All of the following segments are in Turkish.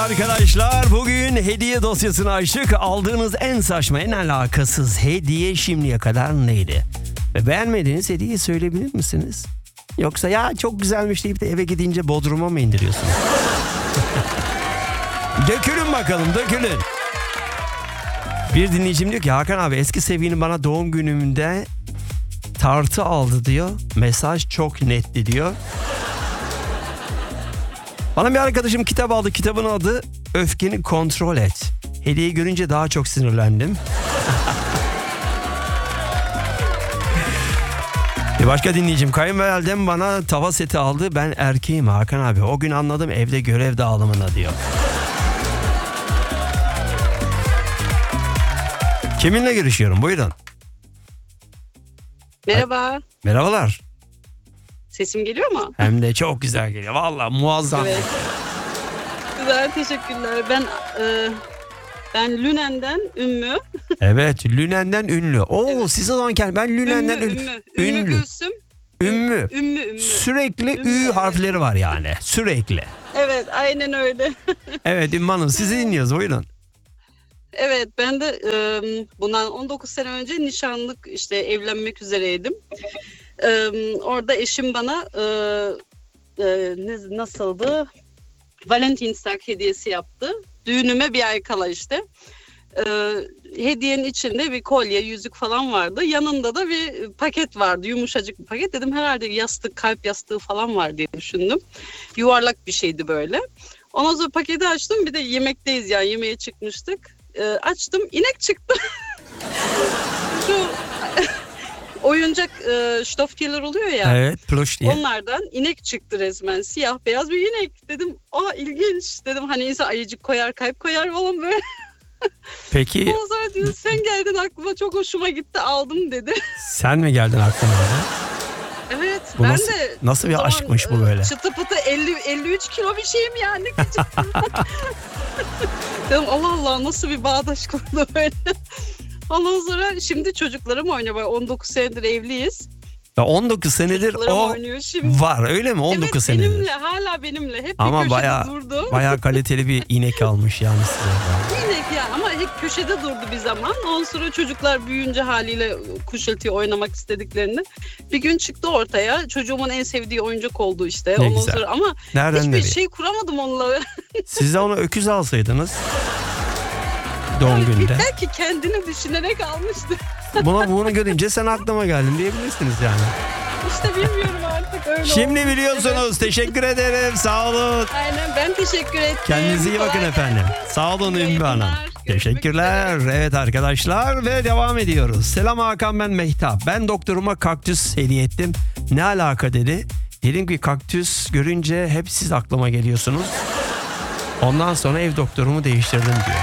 Arkadaşlar bugün hediye dosyasını açtık. Aldığınız en saçma, en alakasız hediye şimdiye kadar neydi? Ve beğenmediğiniz hediyeyi söyleyebilir misiniz? Yoksa ya çok güzelmiş deyip de eve gidince bodruma mı indiriyorsunuz? Dökülün bakalım, dökülün. Bir dinleyicim diyor ki Hakan abi eski sevgilim bana doğum günümde tartı aldı diyor. Mesaj çok netti diyor. Bana bir arkadaşım kitap aldı. Kitabın adı Öfkeni Kontrol Et. Hediyeyi görünce daha çok sinirlendim. Bir başka dinleyicim kayınvalidem bana tava seti aldı. Ben erkeğim Hakan abi. O gün anladım evde görev dağılımına diyor. Kiminle görüşüyorum? Buyurun. Merhaba. Merhabalar. Sesim geliyor mu? Hem de çok güzel geliyor. Vallahi muazzam. Evet. Güzel, teşekkürler. Ben Lünen'den Ümmü. Evet, Lünen'den ünlü. Oo, Evet. siz o zaman ben Lünen'den Ümmü ünlü. Gülsüm. Ümmü. Ümmü. Sürekli Ümmü, ü evet. harfleri var yani. Sürekli. Evet, aynen öyle. Evet Ümmü Hanım sizi dinliyoruz. Buyurun. Evet, ben de bundan 19 sene önce nişanlık işte evlenmek üzereydim. Orada eşim bana nasıldı? Valentinsdag hediyesi yaptı. Düğünüme bir ay kala işte. Hediyenin içinde bir kolye, yüzük falan vardı. Yanında da bir paket vardı. Yumuşacık bir paket. Dedim herhalde yastık, kalp yastığı falan var diye düşündüm. Yuvarlak bir şeydi böyle. Ondan sonra paketi açtım. Bir de yemekteyiz yani yemeğe çıkmıştık. Açtım. İnek çıktı. Şu oyuncak Stofftier oluyor ya. Evet pluş diye. Onlardan inek çıktı resmen. Siyah beyaz bir inek. Dedim ilginç. Dedim hani insan ayıcık koyar, kalp koyar falan böyle. Peki Ondan sonra diyor, sen geldin aklıma çok hoşuma gitti aldım dedi. sen mi geldin aklıma? Evet Bu ben nasıl, de. nasıl bir o zaman, aşkmış bu böyle? Çıtı pıtı 53 kilo bir şeyim yani. Dedim Allah Allah nasıl bir bağdaş kurdu böyle. Ondan sonra şimdi çocuklarım oynuyor. 19 senedir evliyiz. Ya 19 senedir Çocuklarım o oynuyor şimdi. var öyle mi? 19 Evet senedir. benimle hala benimle. Hep Ama bir köşede durdu. bayağı kaliteli bir inek almış yani size. İnek ya ama hep köşede durdu bir zaman. Ondan sonra çocuklar büyüyünce haliyle kuşatıyor oynamak istediklerini. Bir gün çıktı ortaya. Çocuğumun en sevdiği oyuncak oldu işte. Ne Ondan güzel. sonra ama Nereden hiçbir nereye? şey kuramadım onunla. Siz de onu öküz alsaydınız doğum gününde. Belki kendini düşünerek almıştı. Bunu görünce sen aklıma geldin diyebilirsiniz yani. İşte bilmiyorum artık öyle Şimdi oldu. biliyorsunuz. Evet. Teşekkür ederim. Sağ olun. Aynen ben teşekkür ettim. Kendinize iyi bakın Kolay efendim. gelsin. Sağ olun İyi Ümmü yayınlar. Hanım. Görüşmek Teşekkürler. üzere. Evet arkadaşlar ve devam ediyoruz. Selam Hakan ben Mehtap. Ben doktoruma kaktüs hediye ettim. Ne alaka dedi. Dedim ki kaktüs görünce hep siz aklıma geliyorsunuz. Ondan sonra ev doktorumu değiştirdim diyor.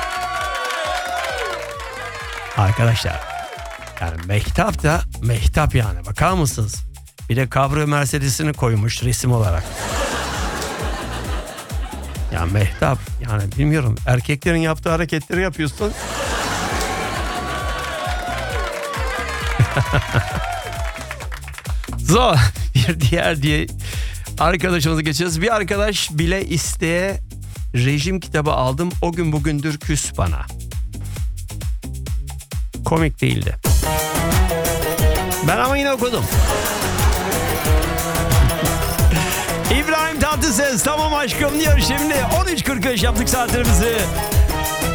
Arkadaşlar yani Mehtap da Mehtap yani bakar mısınız? Bir de Cabrio Mercedes'ini koymuş resim olarak. Ya Mehtap yani bilmiyorum erkeklerin yaptığı hareketleri yapıyorsun. Zor bir diğer arkadaşımıza geçiyoruz. Bir arkadaş bile isteye rejim kitabı aldım. O gün bugündür küs bana. Komik değildi. Ben ama yine okudum. İbrahim Tatlıses tamam aşkım diyor şimdi. 13.45 yaptık saatlerimizi.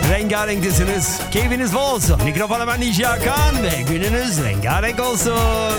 Rengarenktesiniz. Keyfiniz bol olsun. Mikrofona ben DJ Hakan ve gününüz rengarenk olsun.